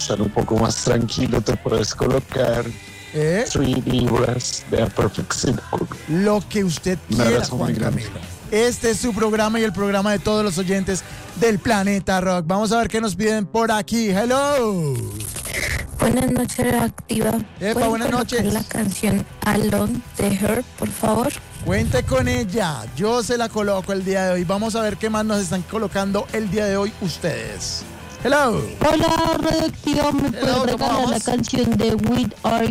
estar un poco más tranquilo, te puedes colocar 3 libras de A Perfect Circle. Lo que usted quiera, Juan Camilo. Este es su programa y el programa de todos los oyentes del Planeta Rock. Vamos a ver qué nos piden por aquí. ¡Hello! Buenas noches, Reactiva. Epa, buenas noches. La canción Alone de Her, por favor. Cuente con ella. Yo se la coloco el día de hoy. Vamos a ver qué más nos están colocando el día de hoy ustedes. Hello. Hola, Radioactiva. ¿Me puedes regalar la canción de With Are